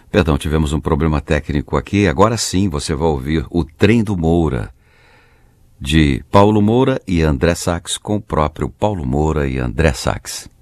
Perdão, tivemos um problema técnico aqui. Agora sim você vai ouvir O Trem do Moura, de Paulo Moura e André Sachs, com o próprio Paulo Moura e André Sachs.